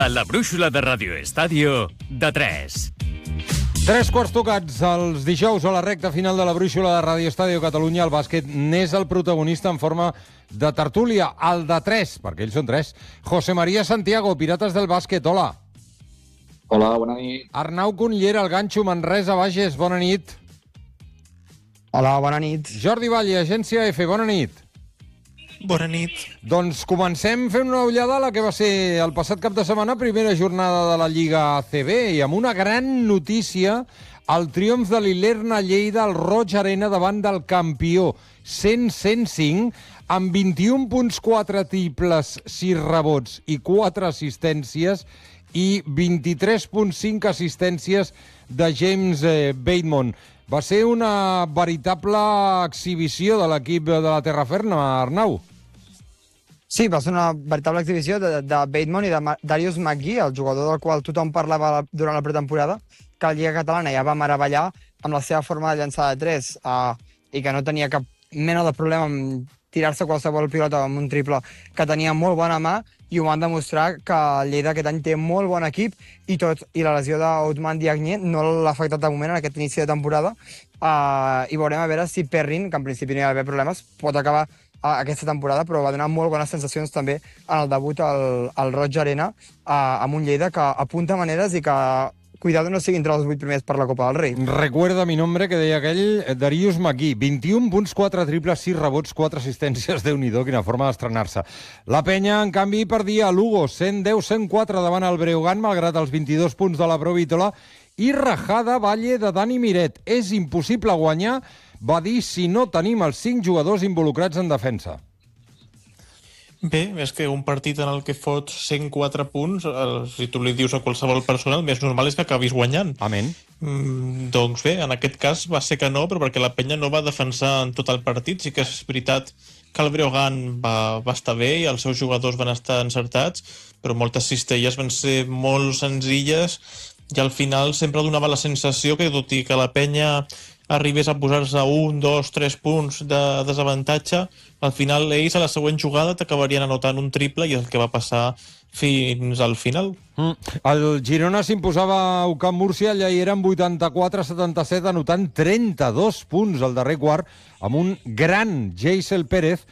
A la brúixola de Radio Estadio, de 3. 3 quarts tocats els dijous a la recta final de la brúixola de Radio Estadio Catalunya. El bàsquet n'és el protagonista en forma de tertúlia, el de 3, perquè ells són 3. José María Santiago, Pirates del Bàsquet, hola. Hola, bona nit. Arnau Cunillera, el ganxo Manresa Bages, bona nit. Hola, bona nit. Jordi Valle, Agència F, bona nit. Bona nit. Doncs comencem fent una ullada a la que va ser el passat cap de setmana, primera jornada de la Lliga ACB, i amb una gran notícia, el triomf de l'Ilerna Lleida al Roig Arena davant del campió, 100-105, amb 21 punts, 4 triples, 6 rebots i 4 assistències, i 23.5 assistències de James Bateman. Va ser una veritable exhibició de l'equip de la Terraferma, Arnau. Sí, va ser una veritable exhibició de Bateman i de Darius McGee, el jugador del qual tothom parlava durant la pretemporada, que la Lliga Catalana ja va meravellar amb la seva forma de llançar de 3 i que no tenia cap mena de problema en tirar-se qualsevol pilota amb un triple, que tenia molt bona mà, i ho van demostrar que el Lleida aquest any té molt bon equip i la lesió d'Ousmane Diagne no l'ha afectat de moment en aquest inici de temporada, i veurem a veure si Perrin, que en principi no hi ha d'haver problemes, pot acabar aquesta temporada, però va donar molt bones sensacions també en el debut al Roig Arena, amb un Lleida que apunta maneres i que cuidado no sigui entre els 8 primers per la Copa del Rei. Recuerda mi nombre, que deia aquell, Darius McGee. 21 punts, 4 triples, 6 rebots, 4 assistències. Déu-n'hi-do, quina forma d'estrenar-se. La penya, en canvi, perdia a Lugo, 110-104 davant el Breogán, malgrat els 22 punts de la Provítola, i rajada Valle de Dani Miret. És impossible guanyar, va dir, si no tenim els 5 jugadors involucrats en defensa. Bé, és que un partit en el que fots 104 punts, si tu li dius a qualsevol persona, el més normal és que acabis guanyant. Amén. Doncs bé, en aquest cas va ser que no, però perquè la penya no va defensar en tot el partit. Sí que és veritat que el Breogán va estar bé i els seus jugadors van estar encertats, però moltes cistelles van ser molt senzilles i al final sempre donava la sensació que, tot i que la penya arribés a posar-se 1, 2, 3 punts de desavantatge, al final ells a la següent jugada t'acabarien anotant un triple i és el que va passar fins al final. El Girona s'imposava a Camp Múrcia, allà hi eren 84-77, anotant 32 punts al darrer quart, amb un gran Hasél Pérez,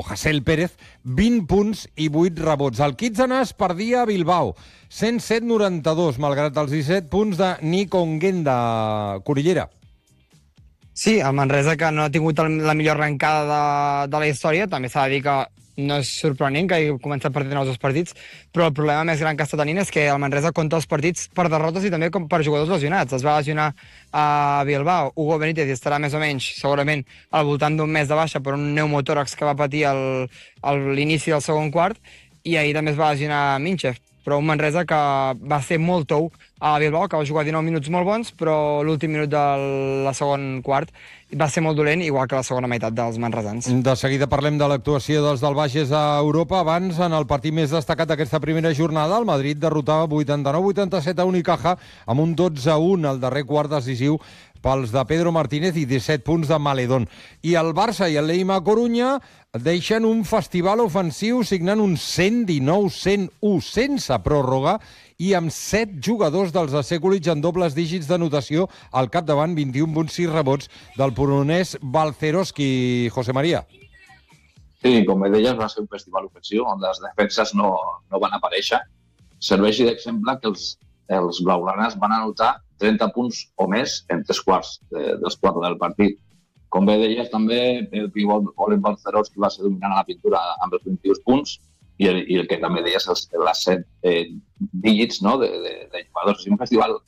20 punts i 8 rebots. El Kitsanas perdia a Bilbao, 107-92, malgrat els 17 punts de Nico Onguenda, Cunillera. Sí, el Manresa, que no ha tingut la millor arrencada de la història, també s'ha de dir que no és sorprenent que hagi començat perdent els 2 partits, però el problema més gran que està tenint és que el Manresa compta els partits per derrotes i també per jugadors lesionats. Es va lesionar a Bilbao Hugo Benítez i estarà més o menys, segurament, al voltant d'un mes de baixa per un pneumotòrax que va patir a l'inici del segon quart, i ahir també es va lesionar Minchev, però un Manresa que va ser molt tou a Bilbao, que va jugar 19 minuts molt bons, però l'últim minut de la segon quart va ser molt dolent, igual que la segona meitat dels manresans. De seguida parlem de l'actuació dels del Bages a Europa. Abans, en el partit més destacat d'aquesta primera jornada, el Madrid derrotava 89-87 a Unicaja, amb un 12-1 al darrer quart decisiu pels de Pedro Martínez i 17 punts de Maledón. I el Barça i el Leima Corunya deixen un festival ofensiu signant un 119-101 sense pròrroga i amb 7 jugadors dels Sekulic en dobles dígits de notació al capdavant, 21 punts, 6 rebots del polonès Balcerowski. José María. Sí, com bé deies, va ser un festival ofensiu on les defenses no van aparèixer. Serveixi d'exemple que els blaugranes van anotar 30 punts o més en 3 quarts dels 4 del partit. Com bé deies, també el pivot Oleg Balcerowski va ser dominant a la pintura amb els 22 punts i el que també deies, les 7 dígits, no, de jugadors. És un festival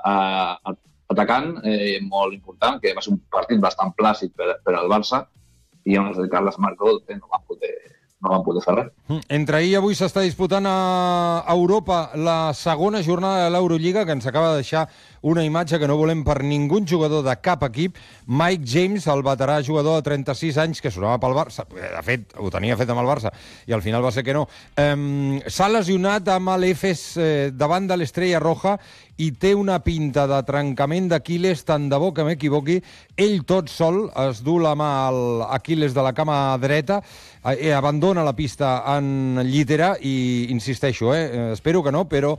atacant molt important, que va ser un partit bastant plàcid per al Barça, i on els de Carles Marco no van poder fer res. Entre ahir i avui s'està disputant a Europa la segona jornada de l'Eurolliga, que ens acaba de deixar una imatge que no volem per ningú jugador de cap equip. Mike James, el veterà jugador de 36 anys, que sonava pel Barça, de fet, ho tenia fet amb el Barça, i al final va ser que no. S'ha lesionat amb l'Efes davant de l'Estrella Roja i té una pinta de trencament d'Aquiles, tant de bo que m'equivoqui. Ell tot sol es du la mà a l'Aquiles de la cama dreta, abandona la pista en llitera i, insisteixo, espero que no, però